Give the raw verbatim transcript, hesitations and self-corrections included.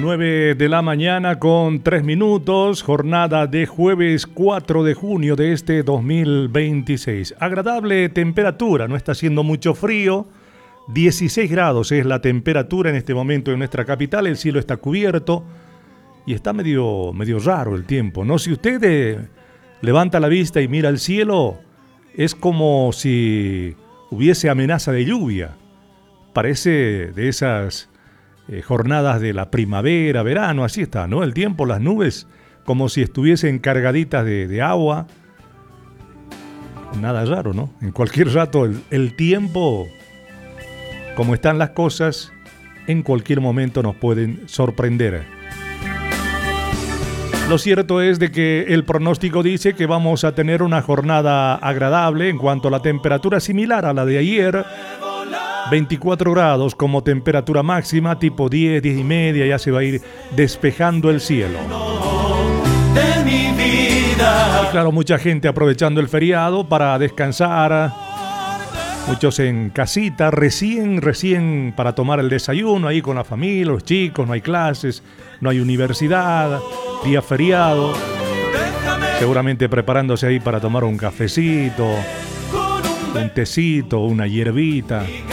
nueve de la mañana con tres minutos, jornada de jueves cuatro de junio de este dos mil veintiséis. Agradable temperatura, no está haciendo mucho frío, dieciséis grados es la temperatura en este momento en nuestra capital, el cielo está cubierto y está medio, medio raro el tiempo, ¿no? Si usted eh, levanta la vista y mira al cielo, es como si hubiese amenaza de lluvia, parece de esas... Eh, jornadas de la primavera, verano, así está, ¿no? El tiempo, las nubes, como si estuviesen cargaditas de, de agua. Nada raro, ¿no? En cualquier rato el, el tiempo, como están las cosas, en cualquier momento nos pueden sorprender. Lo cierto es de que el pronóstico dice que vamos a tener una jornada agradable en cuanto a la temperatura similar a la de ayer. veinticuatro grados como temperatura máxima, tipo diez, diez y media, ya se va a ir despejando el cielo. De mi vida. Y claro, mucha gente aprovechando el feriado para descansar, muchos en casita, recién, recién para tomar el desayuno ahí con la familia, los chicos, no hay clases, no hay universidad, día feriado, seguramente preparándose ahí para tomar un cafecito, un tecito, una hierbita.